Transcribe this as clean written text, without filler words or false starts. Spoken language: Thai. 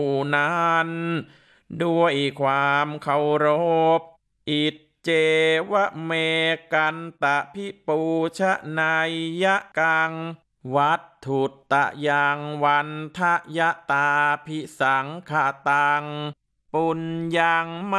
นั้นด้วยความเคารพอิจเจวะเมกันตะพิปูชนายยะกังวัตถุตะยังวันทะยะตาพิสังขตังปุญญังม